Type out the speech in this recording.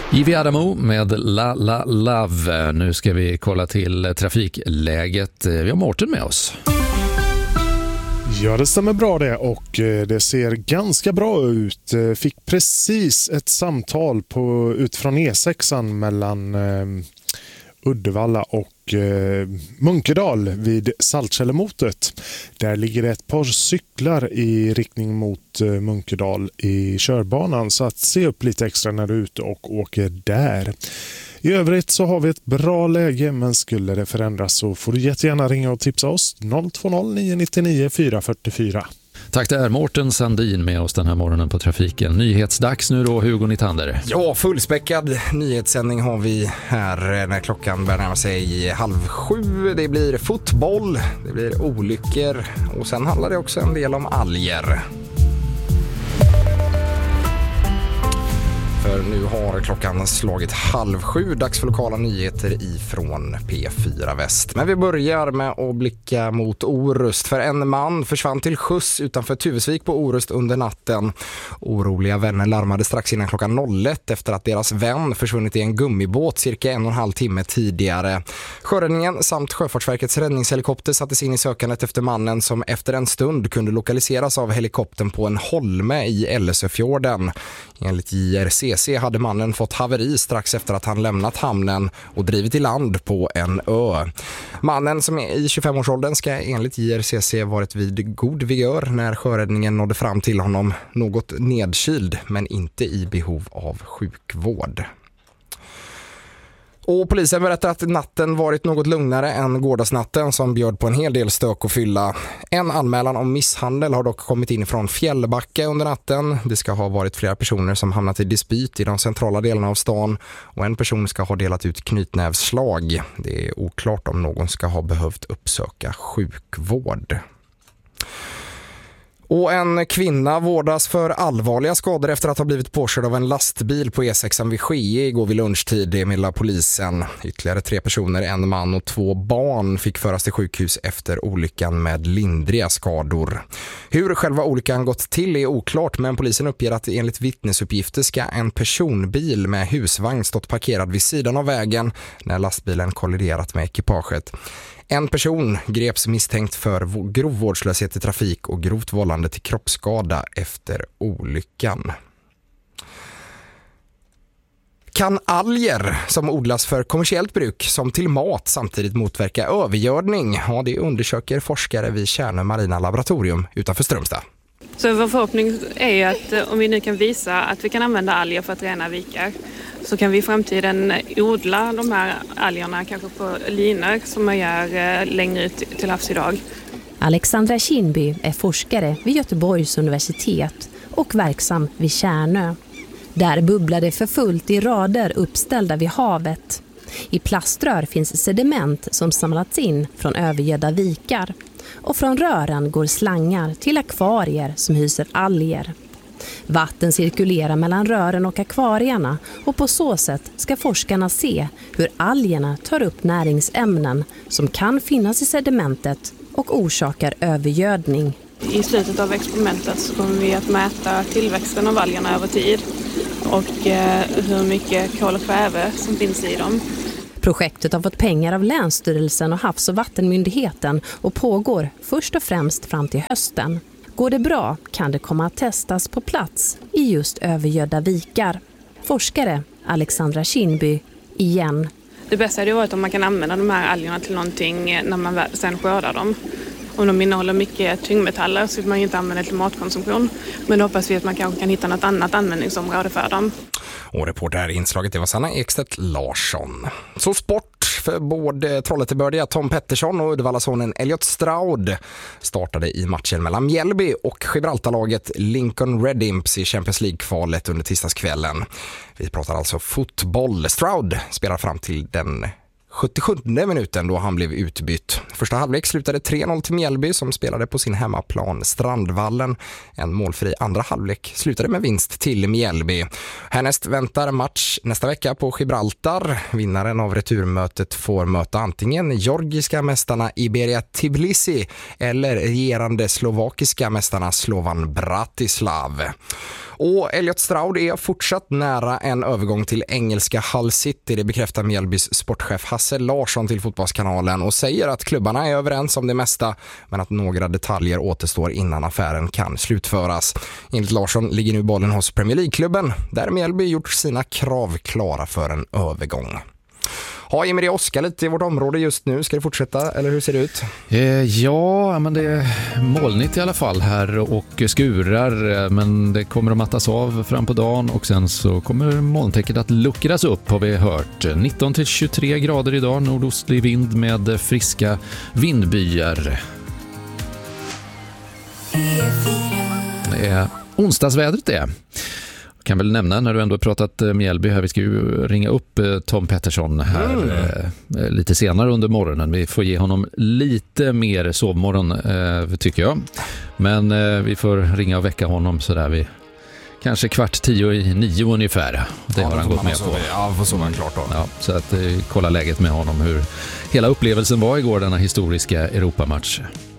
Ivy Adamo med La La Love. Nu ska vi kolla till trafikläget. Vi har Mårten med oss. Ja, det stämmer bra det, och det ser ganska bra ut. Fick precis ett samtal ut från E6 mellan Uddevalla och Munkedal vid Saltkällemotet. Där ligger det ett par cyklar i riktning mot Munkedal i körbanan, så att se upp lite extra när du är ute och åker där. I övrigt så har vi ett bra läge, men skulle det förändras så får du jättegärna ringa och tipsa oss 020 999 444. Tack, det är Mårten Sandin med oss den här morgonen på trafiken. Nyhetsdags nu då, Hugo Nytander. Ja, fullspäckad nyhetssändning har vi här när klockan börjar närma sig 6:30. Det blir fotboll, det blir olyckor och sen handlar det också en del om alger. För nu har klockan slagit 6:30. Dags för lokala nyheter ifrån P4 Väst. Men vi börjar med att blicka mot Orust. För en man försvann till sjöss utanför Tuvesvik på Orust under natten. Oroliga vänner larmade strax innan klockan 01 efter att deras vän försvunnit i en gummibåt cirka 1,5 timme tidigare. Sjöräddningen samt Sjöfartsverkets räddningshelikopter sattes in i sökandet efter mannen som efter en stund kunde lokaliseras av helikoptern på en holme i Ellesöfjorden. Enligt JRCC hade mannen fått haveri strax efter att han lämnat hamnen och drivit i land på en ö. Mannen, som är i 25-årsåldern, ska enligt JRCC varit vid god vigör när sjöräddningen nådde fram till honom, något nedkyld men inte i behov av sjukvård. Och polisen berättar att natten varit något lugnare än gårdagsnatten som bjöd på en hel del stök och fylla. En anmälan om misshandel har dock kommit in från Fjällbacka under natten. Det ska ha varit flera personer som hamnat i dispyt i de centrala delarna av stan och en person ska ha delat ut knytnävsslag. Det är oklart om någon ska ha behövt uppsöka sjukvård. Och en kvinna vårdas för allvarliga skador efter att ha blivit påkörd av en lastbil på E6 vid Skee igår vid lunchtid, det meddelar polisen. Ytterligare 3 personer, en man och 2 barn, fick föras till sjukhus efter olyckan med lindriga skador. Hur själva olyckan gått till är oklart, men polisen uppger att enligt vittnesuppgifter ska en personbil med husvagn stått parkerad vid sidan av vägen när lastbilen kolliderat med ekipaget. En person greps misstänkt för grov vårdslöshet i trafik och grovt vållande till kroppsskada efter olyckan. Kan alger som odlas för kommersiellt bruk som till mat samtidigt motverka övergödning? Ja, det undersöker forskare vid Tjärnö marina laboratorium utanför Strömstad. Så vår förhoppning är ju att om vi nu kan visa att vi kan använda alger för att rena vikar, så kan vi i framtiden odla de här algerna kanske på linor som man gör längre ut till havs idag. Alexandra Kinby är forskare vid Göteborgs universitet och verksam vid Tjärnö. Där bubblar det för fullt i rader uppställda vid havet. I plaströr finns sediment som samlats in från övergödda vikar. Och från rören går slangar till akvarier som hyser alger. Vatten cirkulerar mellan rören och akvarierna och på så sätt ska forskarna se hur algerna tar upp näringsämnen som kan finnas i sedimentet och orsakar övergödning. I slutet av experimentet så kommer vi att mäta tillväxten av algerna över tid och hur mycket kol och kväve som finns i dem. Projektet har fått pengar av Länsstyrelsen och Havs- och vattenmyndigheten och pågår först och främst fram till hösten. Går det bra kan det komma att testas på plats i just övergödda vikar. Forskare Alexandra Kinby igen. Det bästa hade varit om man kan använda de här algerna till någonting när man sen skördar dem. Om de innehåller mycket tyngdmetaller så vill man inte använda till matkonsumtion. Men då hoppas vi att man kanske kan hitta något annat användningsområde för dem. Och reporter i inslaget, det var Sanna Ekstedt Larsson. Så sport för både Trollhättebördiga Tom Pettersson och Uddevallasonen Elliot Stroud startade i matchen mellan Mjällby och Gibraltarlaget Lincoln Red Imps i Champions League-kvalet under tisdagskvällen. Vi pratar alltså fotboll. Stroud spelar fram till den 77 minuten då han blev utbytt. Första halvlek slutade 3-0 till Mjällby som spelade på sin hemmaplan Strandvallen. En målfri andra halvlek slutade med vinst till Mjällby. Härnäst väntar match nästa vecka på Gibraltar. Vinnaren av returmötet får möta antingen georgiska mästarna Iberia Tbilisi eller regerande slovakiska mästarna Slovan Bratislav. Och Elliot Stroud är fortsatt nära en övergång till engelska Hull City. Det bekräftar Mjällbys sportchef Hasse Larsson till Fotbollskanalen och säger att klubbarna är överens om det mesta, men att några detaljer återstår innan affären kan slutföras. Enligt Larsson ligger nu bollen hos Premier League-klubben, där Mjällby gjort sina krav klara för en övergång. Har Jimmy det åska lite i vårt område just nu? Ska det fortsätta eller hur ser det ut? Ja, men det är molnigt i alla fall här och skurar, men det kommer att mattas av fram på dagen och sen så kommer molntäcket att luckras upp, har vi hört. 19-23 grader idag, nordostlig vind med friska vindbyar. Det är onsdagsvädret det. Kan väl nämna när du ändå pratat Mjällby här, vi ska ju ringa upp Tom Pettersson här lite senare under morgonen. Vi får ge honom lite mer sovmorgon tycker jag. Men vi får ringa och väcka honom så där vid kanske 8:45 ungefär. Det har han gått med på. Ja, får sova klart då. Ja, så att kolla läget med honom, hur hela upplevelsen var igår, denna historiska Europamatch.